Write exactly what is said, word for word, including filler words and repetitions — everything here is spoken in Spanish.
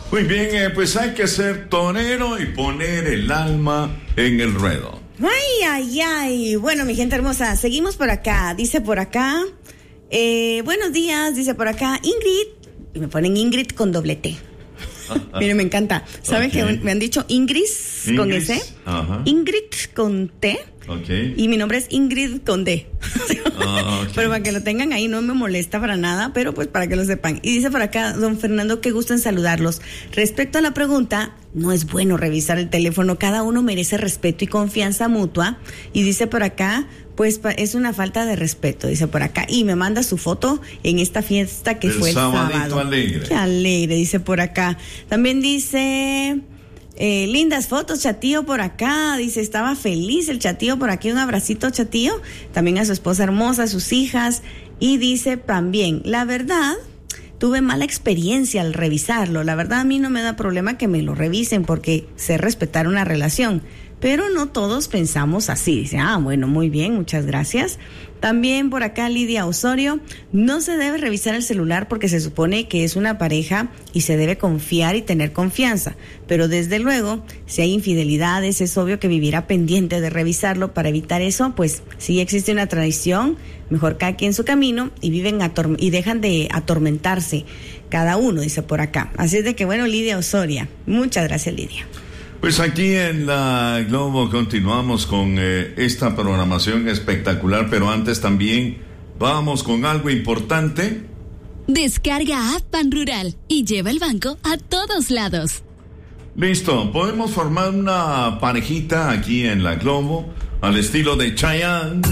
Muy bien, eh, pues hay que ser torero y poner el alma en el ruedo. Ay, ay, ay. Bueno, mi gente hermosa, seguimos por acá. Dice por acá, eh, buenos días, dice por acá, Ingrid. Y me ponen Ingrid con doble T. Miren, me encanta. ¿Saben okay. que me han dicho Ingrid con S? Ajá. Ingrid con T. Okay. Y mi nombre es Ingrid con D. Oh, okay. Pero para que lo tengan ahí, no me molesta para nada, pero pues para que lo sepan. Y dice por acá, don Fernando, que gusto en saludarlos. Respecto a la pregunta, no es bueno revisar el teléfono. Cada uno merece respeto y confianza mutua. Y dice por acá, pues es una falta de respeto, dice por acá. Y me manda su foto en esta fiesta que el fue el sábado. Alegre. Qué alegre, dice por acá. También dice... Eh, lindas fotos, Chatío por acá, dice, estaba feliz el Chatío por aquí, un abracito, Chatío, también a su esposa hermosa, a sus hijas, y dice también, la verdad, tuve mala experiencia al revisarlo, la verdad a mí no me da problema que me lo revisen porque sé respetar una relación, pero no todos pensamos así. Dice, ah, bueno, muy bien, muchas gracias. También por acá Lidia Osorio, no se debe revisar el celular porque se supone que es una pareja y se debe confiar y tener confianza, pero desde luego, si hay infidelidades, es obvio que vivirá pendiente de revisarlo. Para evitar eso, pues si existe una traición, mejor cada quien su camino y viven atorm- y dejan de atormentarse cada uno, dice por acá. Así es de que bueno, Lidia Osorio, muchas gracias, Lidia. Pues aquí en la Globo continuamos con eh, esta programación espectacular, pero antes también vamos con algo importante. Descarga App Ban Rural y lleva el banco a todos lados. Listo, podemos formar una parejita aquí en la Globo al estilo de Chayanne.